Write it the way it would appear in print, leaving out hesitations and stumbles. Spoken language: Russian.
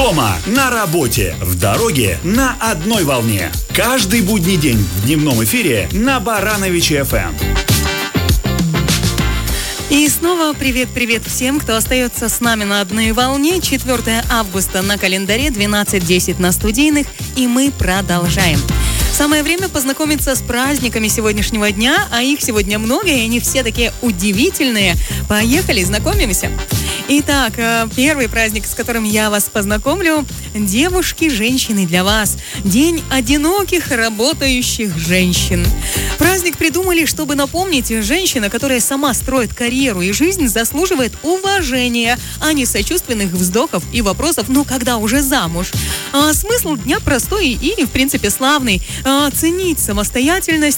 Дома, на работе, в дороге, на одной волне. Каждый будний день в дневном эфире на Барановичи ФМ. И снова привет-привет всем, кто остается с нами на одной волне. 4 августа на календаре, 12:10 на студийных, и мы продолжаем. Самое время познакомиться с праздниками сегодняшнего дня, а их сегодня много, и они все такие удивительные. Поехали, знакомимся. Итак, первый праздник, с которым я вас познакомлю – девушки, женщины для вас. День одиноких работающих женщин. Праздник придумали, чтобы напомнить, женщина, которая сама строит карьеру и жизнь, заслуживает уважения, а не сочувственных вздохов и вопросов «ну, когда уже замуж?». Смысл дня простой и, в принципе, славный. Ценить самостоятельность